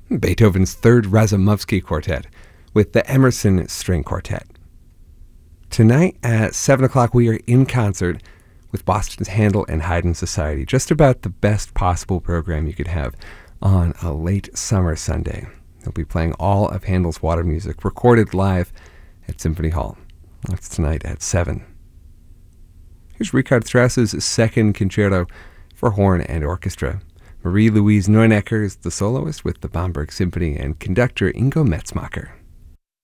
Beethoven's Third Razumovsky Quartet with the Emerson String Quartet. Tonight at 7 o'clock, we are in concert with Boston's Handel and Haydn Society. Just about the best possible program you could have on a late summer Sunday. They'll be playing all of Handel's Water Music, recorded live at Symphony Hall. That's tonight at 7. Here's Richard Strauss's Second Concerto for Horn and Orchestra. Marie-Louise Neunecker is the soloist with the Bamberg Symphony and conductor Ingo Metzmacher.